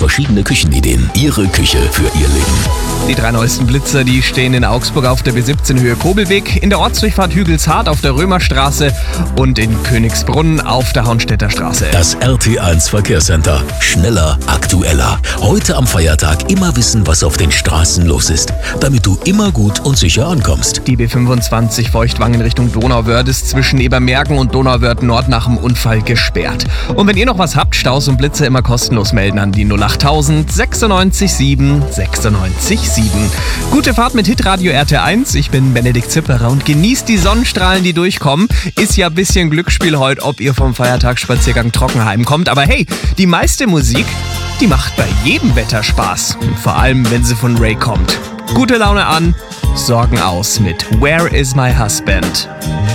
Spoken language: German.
verschiedene Küchenideen. Ihre Küche für Ihr Leben. Die 3 neuesten Blitzer, die stehen in Augsburg auf der B17 Höhe Kobelweg, in der Ortsdurchfahrt Hügelshardt auf der Römerstraße und in Königsbrunn auf der Hornstädter Straße. Das RT1 Verkehrscenter. Schneller, aktueller. Heute am Feiertag immer wissen, was auf den Straßen los ist, damit du immer gut und sicher ankommst. Die B25 Feuchtwangen Richtung Donauwörth ist zwischen Ebermergen und Donauwörth Nord nach dem Unfall gesperrt. Und wenn ihr noch was habt, Staus und Blitze immer kostenlos melden an die 08000 96 7 96 7. Gute Fahrt mit Hitradio RT1. Ich bin Benedikt Zipperer und genießt die Sonnenstrahlen, die durchkommen. Ist ja ein bisschen Glücksspiel heute, ob ihr vom Feiertagsspaziergang trocken heimkommt. Aber hey, die meiste Musik, die macht bei jedem Wetter Spaß. Vor allem, wenn sie von Ray kommt. Gute Laune an, Sorgen aus mit Where is my husband?